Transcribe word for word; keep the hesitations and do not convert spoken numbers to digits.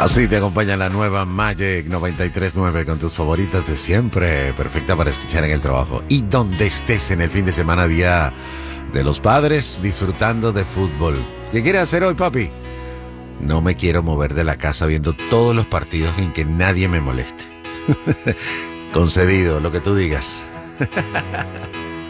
Así te acompaña la nueva Magic noventa y tres punto nueve con tus favoritas de siempre, perfecta para escuchar en el trabajo y donde estés en el fin de semana, día de los padres, disfrutando de fútbol. ¿Qué quieres hacer hoy, papi? No me quiero mover de la casa viendo todos los partidos en que nadie me moleste. Concedido, lo que tú digas.